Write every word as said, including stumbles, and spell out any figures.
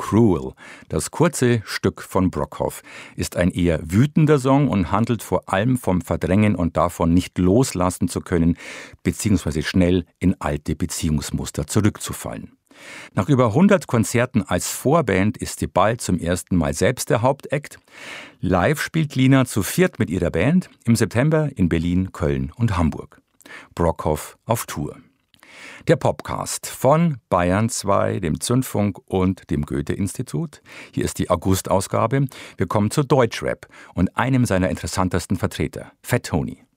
Cruel. Das kurze Stück von Brockhoff ist ein eher wütender Song und handelt vor allem vom Verdrängen und davon, nicht loslassen zu können, beziehungsweise schnell in alte Beziehungsmuster zurückzufallen. Nach über hundert Konzerten als Vorband ist sie bald zum ersten Mal selbst der Hauptakt. Live spielt Lina zu viert mit ihrer Band im September in Berlin, Köln und Hamburg. Brockhoff auf Tour. Der Popcast von Bayern zwei, dem Zündfunk und dem Goethe-Institut. Hier ist die August-Ausgabe. Wir kommen zu Deutschrap und einem seiner interessantesten Vertreter, Fat Tony.